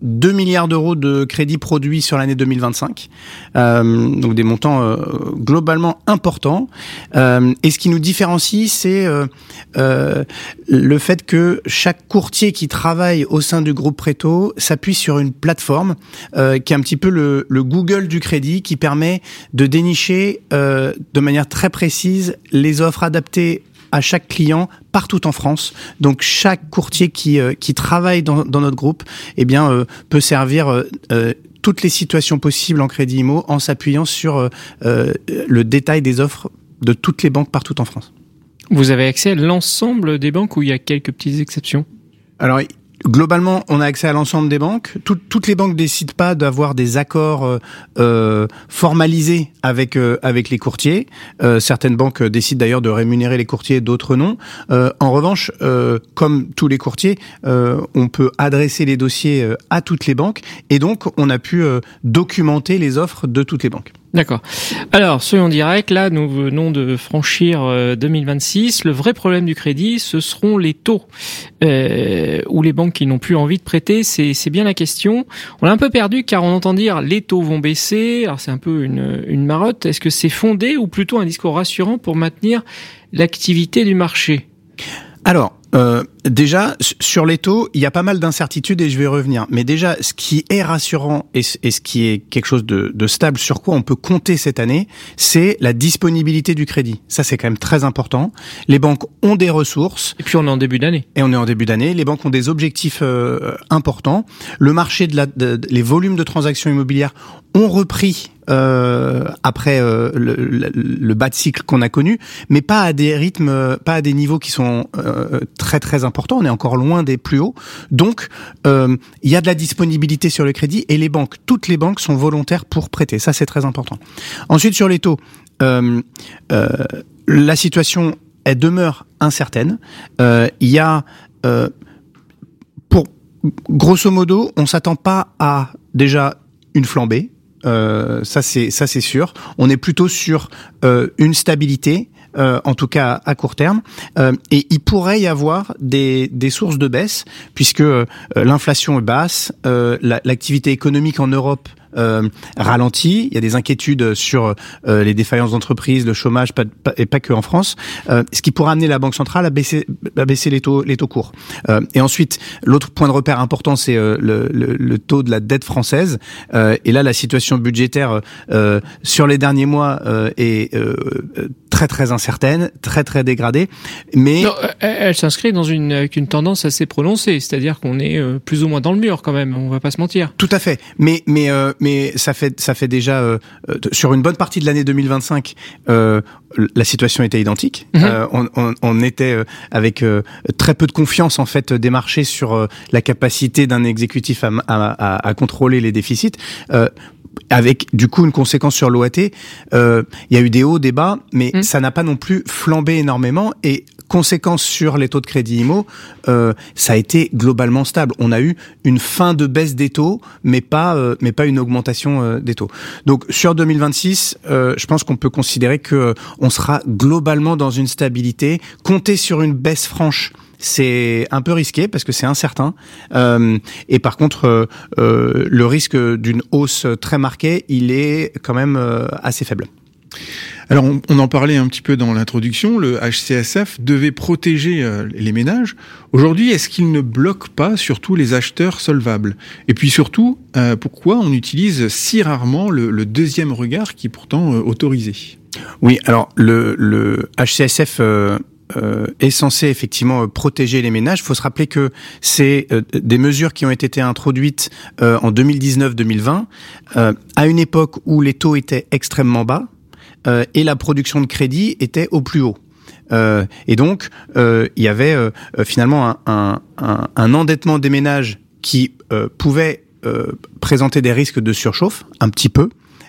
2 milliards d'euros de crédits produits sur l'année 2025. Donc des montants globalement importants. Et ce qui nous différencie, c'est le fait que chaque courtier qui travaille au sein du groupe Préto s'appuie sur une plateforme qui est un petit peu le Google du crédit, qui permet de dénicher de manière très précise les offres adaptées à chaque client partout en France. Donc chaque courtier qui travaille dans notre groupe, eh bien peut servir toutes les situations possibles en crédit IMO en s'appuyant sur le détail des offres de toutes les banques partout en France. Vous avez accès à l'ensemble des banques ou il y a quelques petites exceptions ? Alors, globalement, on a accès à l'ensemble des banques. Toutes les banques décident pas d'avoir des accords formalisés avec les courtiers. Certaines banques décident d'ailleurs de rémunérer les courtiers, d'autres non. En revanche, comme tous les courtiers, on peut adresser les dossiers à toutes les banques et donc on a pu documenter les offres de toutes les banques. D'accord. Alors, soyons directs, là, nous venons de franchir 2026. Le vrai problème du crédit, ce seront les taux. Ou les banques qui n'ont plus envie de prêter, c'est bien la question. On l'a un peu perdu car on entend dire les taux vont baisser. Alors, c'est un peu une marotte. Est-ce que c'est fondé ou plutôt un discours rassurant pour maintenir l'activité du marché ? Alors, déjà, sur les taux, il y a pas mal d'incertitudes et je vais y revenir. Mais déjà, ce qui est rassurant et ce qui est quelque chose de stable, sur quoi on peut compter cette année, c'est la disponibilité du crédit. Ça, c'est quand même très important. Les banques ont des ressources. Et puis, on est en début d'année. Les banques ont des objectifs importants. Le marché les volumes de transactions immobilières ont repris après le bas de cycle qu'on a connu, mais pas à des rythmes, pas à des niveaux qui sont très très importants. On est encore loin des plus hauts. Donc, il y a de la disponibilité sur le crédit et toutes les banques sont volontaires pour prêter. Ça, c'est très important. Ensuite, sur les taux, la situation, elle demeure incertaine. Il y a, grosso modo, on s'attend pas à déjà une flambée. Ça c'est sûr. On est plutôt sur une stabilité, en tout cas à court terme. Et il pourrait y avoir des sources de baisse puisque l'inflation est basse, l'activité économique en Europe ralentit. Il y a des inquiétudes sur les défaillances d'entreprises, le chômage, et pas que en France. Ce qui pourrait amener la Banque centrale à baisser les taux courts. Et ensuite, l'autre point de repère important, c'est le taux de la dette française. Et là, la situation budgétaire sur les derniers mois est très très incertaine, très très dégradée. Mais non, elle s'inscrit dans avec une tendance assez prononcée, c'est-à-dire qu'on est plus ou moins dans le mur quand même. On va pas se mentir. Tout à fait. Mais ça fait déjà sur une bonne partie de l'année 2025, la situation était identique. On était avec très peu de confiance en fait des marchés sur la capacité d'un exécutif à contrôler les déficits. Avec du coup une conséquence sur l'OAT, il y a eu des hauts, des bas, mais ça n'a pas non plus flambé énormément. Et conséquence sur les taux de crédit IMO, ça a été globalement stable. On a eu une fin de baisse des taux, mais pas une augmentation des taux. Donc sur 2026, je pense qu'on peut considérer que on sera globalement dans une stabilité. Compter sur une baisse franche, c'est un peu risqué parce que c'est incertain. Et par contre, le risque d'une hausse très marquée, il est quand même assez faible. Alors, on en parlait un petit peu dans l'introduction, le HCSF devait protéger les ménages. Aujourd'hui, est-ce qu'il ne bloque pas surtout les acheteurs solvables ? Et puis surtout, pourquoi on utilise si rarement le deuxième regard qui est pourtant autorisé ? Oui, alors le HCSF est censé effectivement protéger les ménages. Il faut se rappeler que c'est des mesures qui ont été introduites en 2019-2020, à une époque où les taux étaient extrêmement bas et la production de crédit était au plus haut. Et donc, il y avait finalement un endettement des ménages qui pouvait présenter des risques de surchauffe, un petit peu.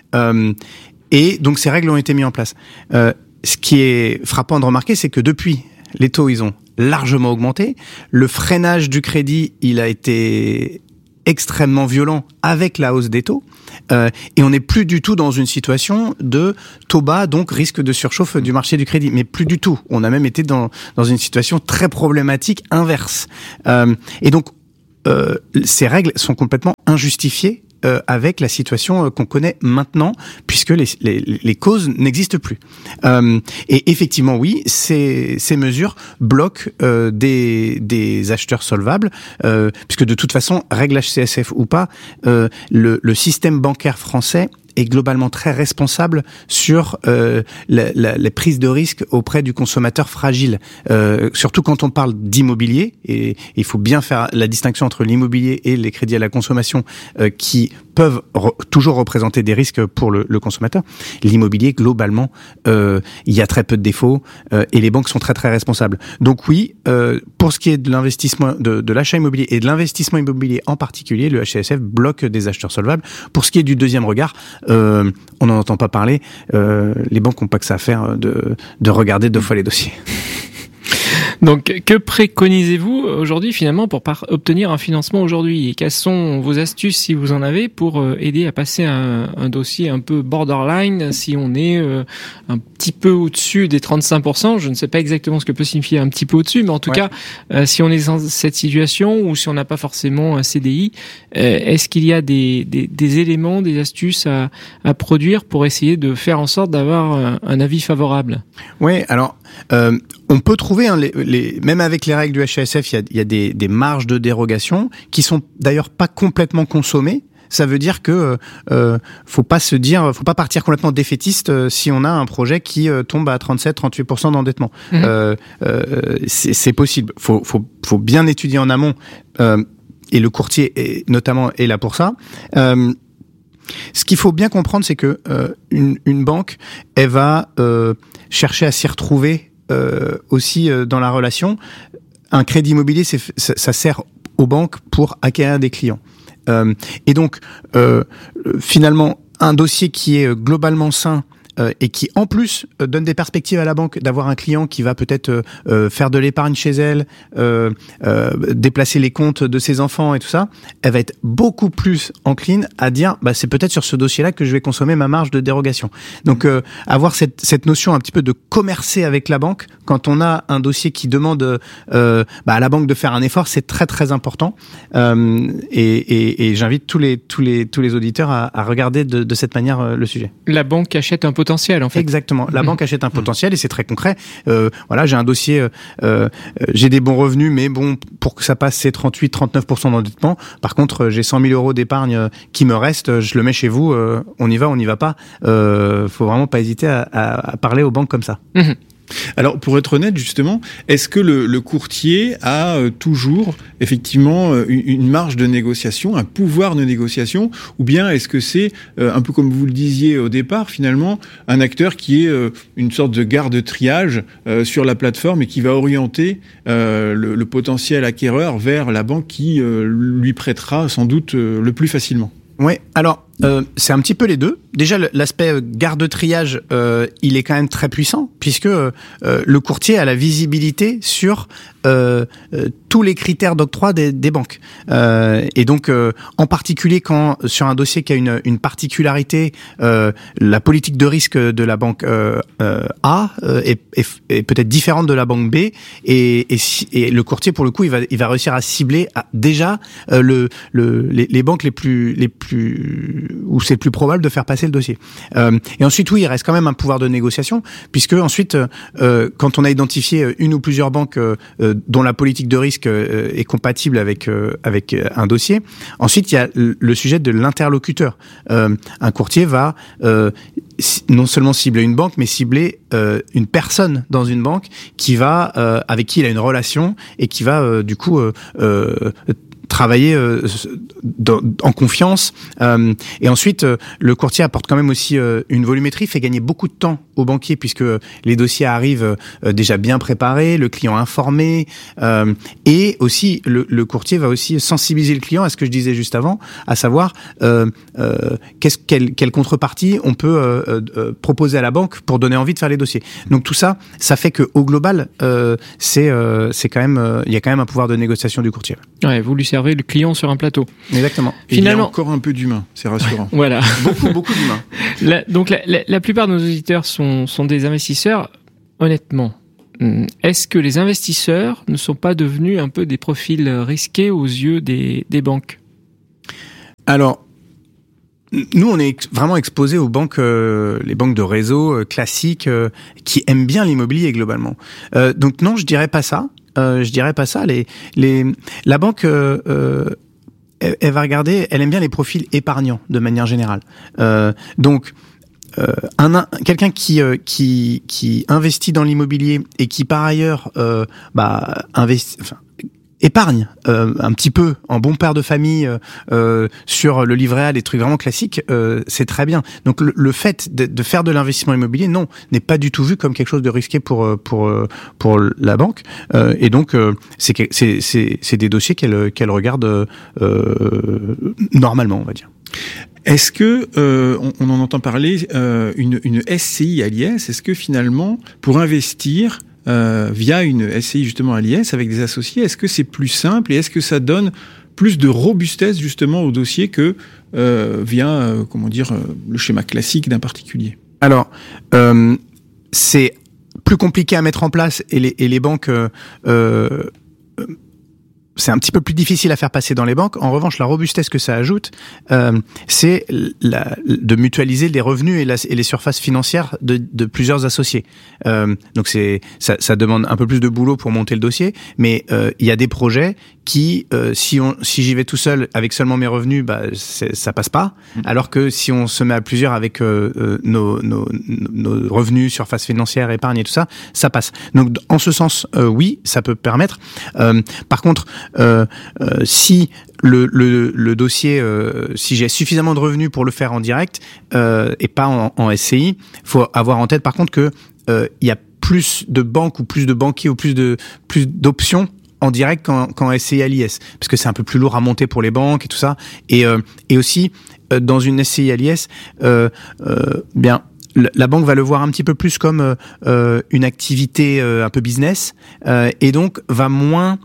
Et donc, ces règles ont été mises en place. Ce qui est frappant de remarquer, c'est que depuis, les taux, ils ont largement augmenté. Le freinage du crédit, il a été extrêmement violent avec la hausse des taux. Et on n'est plus du tout dans une situation de taux bas, donc risque de surchauffe du marché du crédit. Mais plus du tout. On a même été dans une situation très problématique inverse. Et donc, ces règles sont complètement injustifiées avec la situation qu'on connaît maintenant, puisque les causes n'existent plus. Et effectivement, oui, ces mesures bloquent des acheteurs solvables, puisque de toute façon, règle HCSF ou pas, le système bancaire français est globalement très responsable sur la prise de risque auprès du consommateur fragile. Surtout quand on parle d'immobilier, et il faut bien faire la distinction entre l'immobilier et les crédits à la consommation qui peuvent toujours représenter des risques pour le consommateur. L'immobilier, globalement, il y a très peu de défauts et les banques sont très très responsables. Donc oui, pour ce qui est de l'investissement, de l'achat immobilier et de l'investissement immobilier en particulier, le HCSF bloque des acheteurs solvables. Pour ce qui est du deuxième regard, on n'en entend pas parler. Les banques n'ont pas que ça à faire de regarder 2 fois les dossiers. Donc, que préconisez-vous aujourd'hui finalement pour obtenir un financement aujourd'hui? Et quelles sont vos astuces, si vous en avez, pour aider à passer un dossier un peu borderline si on est un petit peu au-dessus des 35%? Je ne sais pas exactement ce que peut signifier un petit peu au-dessus, mais en tout cas, si on est dans cette situation ou si on n'a pas forcément un CDI, est-ce qu'il y a des éléments, des astuces à produire pour essayer de faire en sorte d'avoir un avis favorable? Oui, alors on peut trouver, même avec les règles du HCSF, il y a des marges de dérogation qui sont d'ailleurs pas complètement consommées. Ça veut dire que faut pas partir complètement défaitiste si on a un projet qui tombe à 37-38% d'endettement. C'est possible. Faut bien étudier en amont et le courtier notamment est là pour ça. Ce qu'il faut bien comprendre, c'est que une banque, elle va chercher à s'y retrouver aussi dans la relation. Un crédit immobilier, ça sert aux banques pour acquérir des clients. Et donc, finalement, un dossier qui est globalement sain et qui en plus donne des perspectives à la banque d'avoir un client qui va peut-être faire de l'épargne chez elle, déplacer les comptes de ses enfants et tout ça, elle va être beaucoup plus encline à dire c'est peut-être sur ce dossier-là que je vais consommer ma marge de dérogation. Donc avoir cette notion un petit peu de commercer avec la banque quand on a un dossier qui demande à la banque de faire un effort, c'est très très important. Et j'invite tous les auditeurs à regarder de cette manière le sujet. La banque achète un potentiel, en fait. Exactement. La banque achète un potentiel et c'est très concret. J'ai un dossier, j'ai des bons revenus, mais bon, pour que ça passe, c'est 38-39% d'endettement. Par contre, j'ai 100 000 euros d'épargne qui me reste, je le mets chez vous, on y va pas. Faut vraiment pas hésiter à parler aux banques comme ça. Alors, pour être honnête, justement, est-ce que le courtier a toujours, effectivement, une marge de négociation, un pouvoir de négociation, ou bien est-ce que c'est, un peu comme vous le disiez au départ, finalement, un acteur qui est une sorte de garde-triage sur la plateforme et qui va orienter le potentiel acquéreur vers la banque qui lui prêtera sans doute le plus facilement? Oui, alors c'est un petit peu les deux. Déjà, l'aspect garde-triage, il est quand même très puissant, puisque le courtier a la visibilité sur tous les critères d'octroi des banques. Et donc, en particulier quand sur un dossier qui a une particularité, la politique de risque de la banque A est peut-être différente de la banque B, et le courtier, pour le coup, il va réussir à cibler déjà les banques les plus où c'est le plus probable de faire passer le dossier. Et ensuite, oui, il reste quand même un pouvoir de négociation, puisque ensuite, quand on a identifié une ou plusieurs banques dont la politique de risque est compatible avec un dossier, ensuite il y a le sujet de l'interlocuteur. Un courtier va non seulement cibler une banque, mais cibler une personne dans une banque avec qui il a une relation et qui va du coup travailler en confiance. Et ensuite, le courtier apporte quand même aussi une volumétrie, fait gagner beaucoup de temps aux banquiers, puisque les dossiers arrivent déjà bien préparés, le client informé, et aussi le courtier va aussi sensibiliser le client à ce que je disais juste avant, à savoir quelle contrepartie on peut proposer à la banque pour donner envie de faire les dossiers. Donc tout ça fait que au global, c'est quand même, il y a quand même un pouvoir de négociation du courtier. Ouais, vous lui servez le client sur un plateau. Exactement. Finalement, il y a encore un peu d'humain, c'est rassurant. Voilà. beaucoup d'humain. Donc la plupart de nos auditeurs sont des investisseurs. Honnêtement, est-ce que les investisseurs ne sont pas devenus un peu des profils risqués aux yeux des banques ? Alors, nous, on est vraiment exposés aux banques, les banques de réseau classiques qui aiment bien l'immobilier globalement. Donc non, je dirais pas ça. La banque, elle va regarder, elle aime bien les profils épargnants de manière générale. Donc quelqu'un qui investit dans l'immobilier et qui par ailleurs épargne un petit peu en bon père de famille sur le livret A, des trucs vraiment classiques, c'est très bien. Donc le fait de faire de l'investissement immobilier, non, n'est pas du tout vu comme quelque chose de risqué pour la banque. Et donc c'est des dossiers qu'elle regarde normalement, on va dire. Est-ce que on en entend parler une SCI à l'IS? Est-ce que finalement, pour investir via une SCI justement à l'IS avec des associés, est-ce que c'est plus simple et est-ce que ça donne plus de robustesse justement au dossier que via le schéma classique d'un particulier? Alors c'est plus compliqué à mettre en place et les banques c'est un petit peu plus difficile à faire passer dans les banques. En revanche, la robustesse que ça ajoute, c'est de mutualiser les revenus et les surfaces financières de plusieurs associés. Donc ça demande un peu plus de boulot pour monter le dossier, mais il y a des projets qui, si j'y vais tout seul avec seulement mes revenus, ça passe pas. Alors que si on se met à plusieurs avec nos revenus, surfaces financières, épargne et tout ça, ça passe. Donc en ce sens, oui, ça peut permettre. Par contre, si le dossier, si j'ai suffisamment de revenus pour le faire en direct et pas en SCI, faut avoir en tête par contre que il y a plus de banques ou plus de banquiers ou plus d'options en direct qu'en SCI à l'IS, parce que c'est un peu plus lourd à monter pour les banques et tout ça. Et aussi dans une SCI à l'IS, la banque va le voir un petit peu plus comme une activité un peu business et donc va moins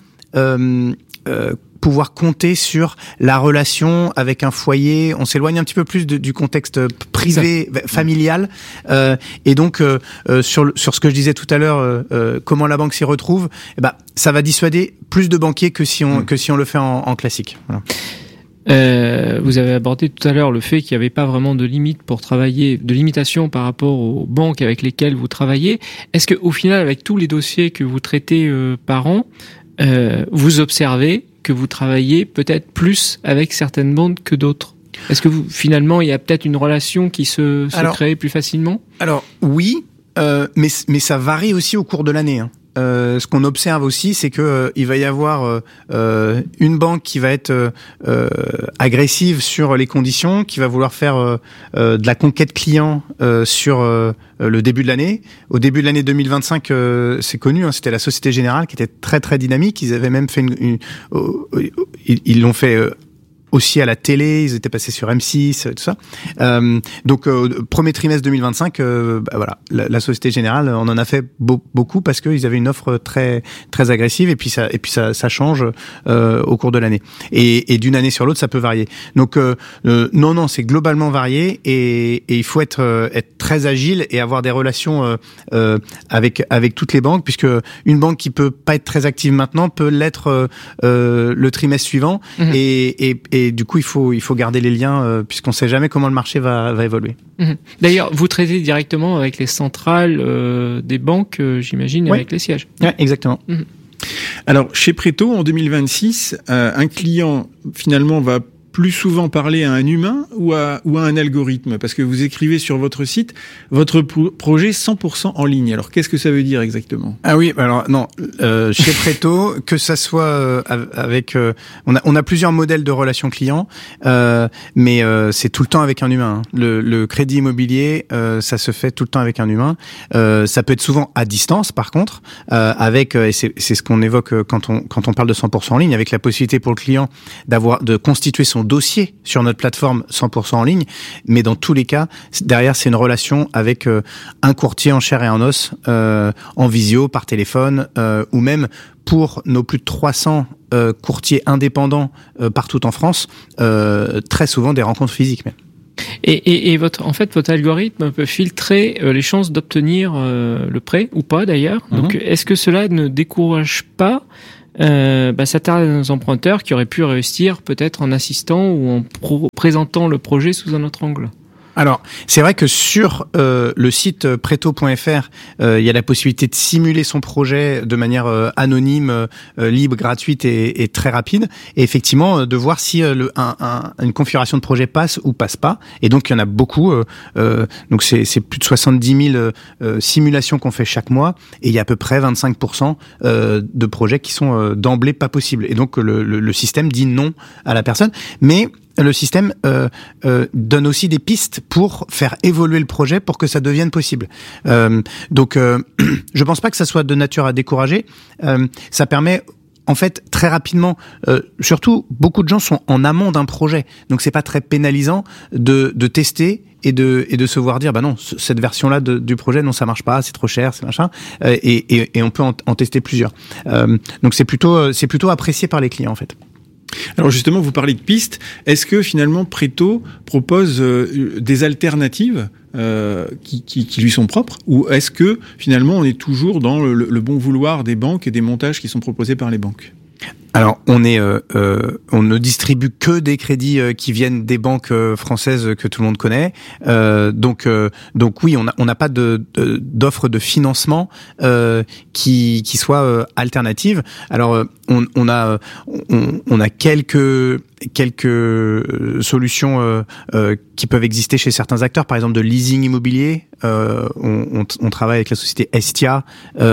pouvoir compter sur la relation avec un foyer. On s'éloigne un petit peu plus du contexte privé, familial, et donc sur ce que je disais tout à l'heure, comment la banque s'y retrouve, ça va dissuader plus de banquiers que si on le fait en classique. Voilà. Vous avez abordé tout à l'heure le fait qu'il n'y avait pas vraiment de limite pour travailler, de limitation par rapport aux banques avec lesquelles vous travaillez. Est-ce que au final, avec tous les dossiers que vous traitez par an, vous observez que vous travaillez peut-être plus avec certaines banques que d'autres? Est-ce que finalement, il y a peut-être une relation qui se crée plus facilement? Alors oui, mais ça varie aussi au cours de l'année. Hein. Ce qu'on observe aussi, c'est que il va y avoir une banque qui va être agressive sur les conditions, qui va vouloir faire de la conquête client sur le début de l'année. Au début de l'année 2025, c'est connu, hein, c'était la Société Générale qui était très très dynamique. Ils avaient même fait ils l'ont fait aussi à la télé, ils étaient passés sur M6, tout ça. Donc premier trimestre 2025, voilà, la Société Générale, on en a fait beaucoup parce qu'ils avaient une offre très très agressive et puis ça change au cours de l'année. Et d'une année sur l'autre, ça peut varier. Donc non, c'est globalement varié et il faut être très agile et avoir des relations avec toutes les banques, puisque une banque qui peut pas être très active maintenant peut l'être le trimestre suivant. Et du coup, il faut garder les liens puisqu'on sait jamais comment le marché va évoluer. D'ailleurs, vous traitez directement avec les centrales des banques, j'imagine, avec les sièges. Ouais, exactement. Alors, chez Préto, en 2026, un client, finalement, va plus souvent parler à un humain ou à un algorithme? Parce que vous écrivez sur votre site votre projet 100% en ligne. Alors, qu'est-ce que ça veut dire exactement? Ah oui, alors non, chez Préto, que ça soit avec... on a plusieurs modèles de relations clients, mais c'est tout le temps avec un humain. Hein. Le crédit immobilier, ça se fait tout le temps avec un humain. Ça peut être souvent à distance, par contre, avec, et c'est ce qu'on évoque quand on parle de 100% en ligne, avec la possibilité pour le client de constituer son dossier sur notre plateforme 100% en ligne, mais dans tous les cas, derrière, c'est une relation avec un courtier en chair et en os, en visio, par téléphone, ou même pour nos plus de 300 courtiers indépendants partout en France, très souvent des rencontres physiques même. Et votre algorithme peut filtrer les chances d'obtenir le prêt ou pas d'ailleurs. Donc, est-ce que cela ne décourage pas certains emprunteurs qui auraient pu réussir peut-être en assistant ou en présentant le projet sous un autre angle? Alors, c'est vrai que sur le site preto.fr, il y a la possibilité de simuler son projet de manière anonyme, libre, gratuite et très rapide. Et effectivement, de voir si une configuration de projet passe ou passe pas. Et donc, il y en a beaucoup. Donc, c'est plus de 70 000 simulations qu'on fait chaque mois. Et il y a à peu près 25% de projets qui sont d'emblée pas possibles. Et donc, le système dit non à la personne. Mais le système donne aussi des pistes pour faire évoluer le projet pour que ça devienne possible. Donc, je pense pas que ça soit de nature à décourager. Ça permet, en fait, très rapidement, surtout, beaucoup de gens sont en amont d'un projet. Donc, c'est pas très pénalisant de tester et de se voir dire, bah non, cette version-là du projet, non, ça marche pas, c'est trop cher, c'est machin. Et on peut en tester plusieurs. Donc, c'est plutôt apprécié par les clients, en fait. Alors justement, vous parlez de pistes. Est-ce que finalement Preto propose des alternatives qui lui sont propres, ou est-ce que finalement on est toujours dans le bon vouloir des banques et des montages qui sont proposés par les banques ? Alors, on ne distribue que des crédits qui viennent des banques françaises que tout le monde connaît. Donc oui, on n'a pas d'offre de financement qui soit alternative. Alors, on a quelques solutions qui peuvent exister chez certains acteurs, par exemple de leasing immobilier. On travaille avec la société Estia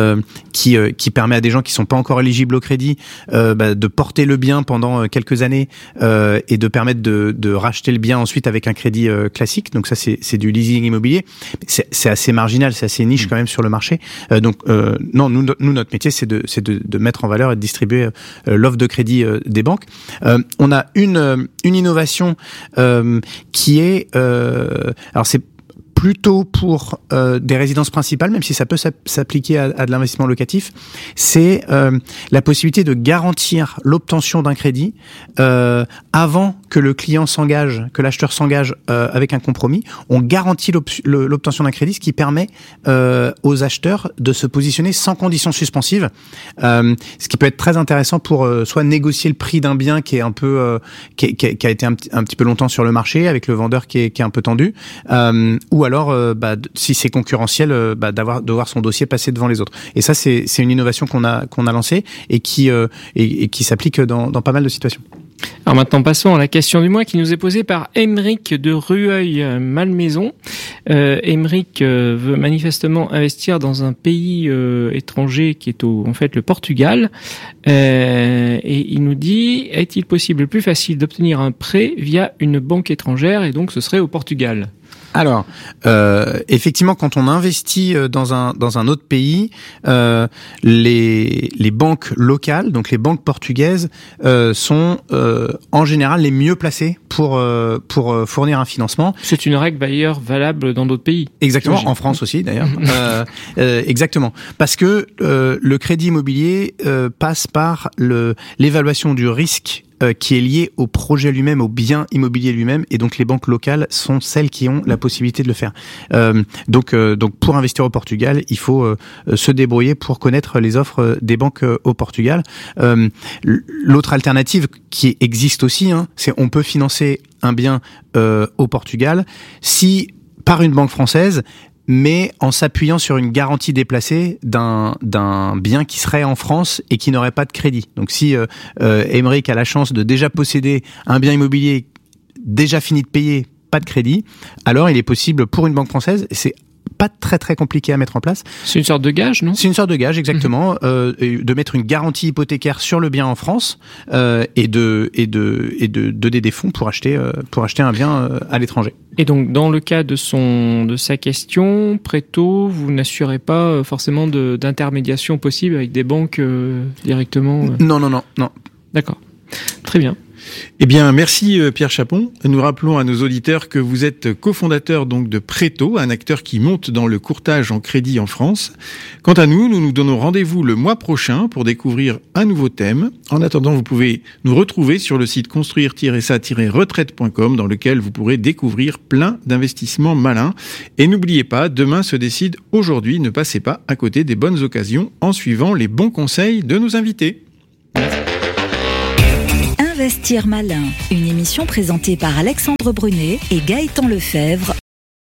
qui permet à des gens qui sont pas encore éligibles au crédit de porter le bien pendant quelques années et de permettre de racheter le bien ensuite avec un crédit classique. Donc ça c'est du leasing immobilier. C'est assez marginal, c'est assez niche quand même sur le marché. Non, nous notre métier c'est de mettre en valeur et de distribuer l'offre de crédit des banques. On a une innovation qui est alors c'est plutôt pour des résidences principales, même si ça peut s'appliquer à de l'investissement locatif, c'est la possibilité de garantir l'obtention d'un crédit avant que le client s'engage, que l'acheteur s'engage avec un compromis. On garantit l'obtention d'un crédit, ce qui permet aux acheteurs de se positionner sans condition suspensive, ce qui peut être très intéressant pour soit négocier le prix d'un bien qui est un peu qui a été un petit peu longtemps sur le marché avec le vendeur qui est un peu tendu, ou alors si c'est concurrentiel, de voir son dossier passer devant les autres. Et ça c'est une innovation qu'on a lancée et qui s'applique dans pas mal de situations. Alors maintenant, passons à la question du mois qui nous est posée par Émeric de Rueil-Malmaison. Émeric veut manifestement investir dans un pays étranger qui est en fait le Portugal. Et il nous dit, est-il possible plus facile d'obtenir un prêt via une banque étrangère, et donc ce serait au Portugal ? Alors, effectivement, quand on investit dans un autre pays, les banques locales, donc les banques portugaises, sont en général les mieux placées pour fournir un financement. C'est une règle d'ailleurs valable dans d'autres pays. Exactement, en France aussi d'ailleurs. Exactement, parce que le crédit immobilier passe par l'évaluation du risque qui est lié au projet lui-même, au bien immobilier lui-même, et donc les banques locales sont celles qui ont la possibilité de le faire. Donc pour investir au Portugal, il faut se débrouiller pour connaître les offres des banques au Portugal. L'autre alternative qui existe aussi, c'est on peut financer un bien au Portugal si par une banque française, mais en s'appuyant sur une garantie déplacée d'un bien qui serait en France et qui n'aurait pas de crédit. Donc si Émeric a la chance de déjà posséder un bien immobilier déjà fini de payer, pas de crédit, alors il est possible pour une banque française, c'est pas très très compliqué à mettre en place. C'est une sorte de gage, non ? C'est une sorte de gage, exactement, de mettre une garantie hypothécaire sur le bien en France et de donner des fonds pour acheter un bien à l'étranger. Et donc, dans le cas de sa question, Preto, vous n'assurez pas forcément d'intermédiation possible avec des banques directement Non. D'accord. Très bien. Eh bien, merci Pierre Chapon. Nous rappelons à nos auditeurs que vous êtes cofondateur donc de Préto, un acteur qui monte dans le courtage en crédit en France. Quant à nous, nous nous donnons rendez-vous le mois prochain pour découvrir un nouveau thème. En attendant, vous pouvez nous retrouver sur le site construire-ça-retraite.com dans lequel vous pourrez découvrir plein d'investissements malins. Et n'oubliez pas, demain se décide aujourd'hui. Ne passez pas à côté des bonnes occasions en suivant les bons conseils de nos invités. Investir malin, une émission présentée par Alexandre Brunet et Gaëtan Lefebvre